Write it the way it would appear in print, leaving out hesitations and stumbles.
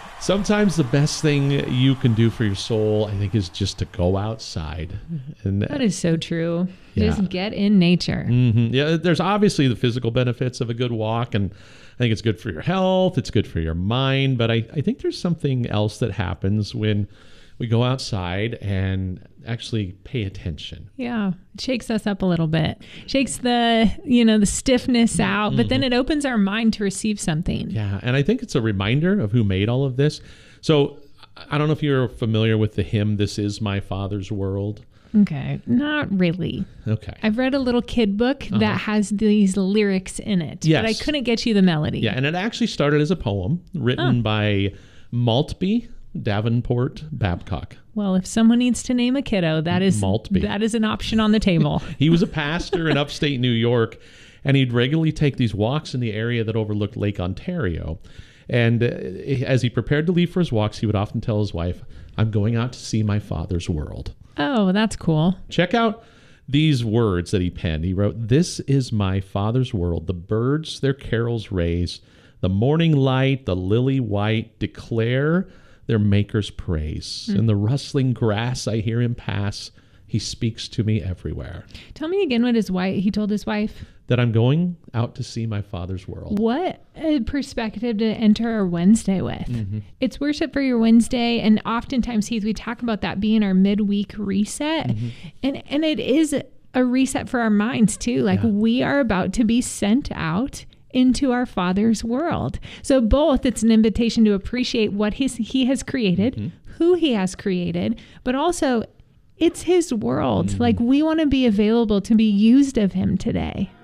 Sometimes the best thing you can do for your soul, I think, is just to go outside. And That is so true. Yeah. Just get in nature. Yeah, there's obviously the physical benefits of a good walk, and I think it's good for your health, it's good for your mind, but I think there's something else that happens when we go outside and actually pay attention. Yeah. It shakes us up a little bit. Shakes the stiffness out, but then it opens our mind to receive something. Yeah, and I think it's a reminder of who made all of this. So I don't know if you're familiar with the hymn, "This Is My Father's World." Okay. Not really. Okay. I've read a little kid book that has these lyrics in it, Yes. but I couldn't get you the melody. Yeah, and it actually started as a poem written by Maltby Davenport Babcock. Well, if someone needs to name a kiddo, that is Maltby. an option on the table. He was a pastor in upstate New York, and he'd regularly take these walks in the area that overlooked Lake Ontario. And as he prepared to leave for his walks, he would often tell his wife, "I'm going out to see my father's world." Oh, that's cool. Check out these words that he penned. He wrote, "This is my father's world. The birds their carols raise. The morning light, the lily white, declare their maker's praise. In the rustling grass I hear him pass. He speaks to me everywhere." Tell me again what he told his wife. That I'm going out to see my father's world. What a perspective to enter our Wednesday with. It's worship for your Wednesday, and oftentimes, Heath, we talk about that being our midweek reset, and it is a reset for our minds too. Like we are about to be sent out into our Father's world. So both, it's an invitation to appreciate what He has created, who He has created, but also it's His world. Like we want to be available to be used of Him today.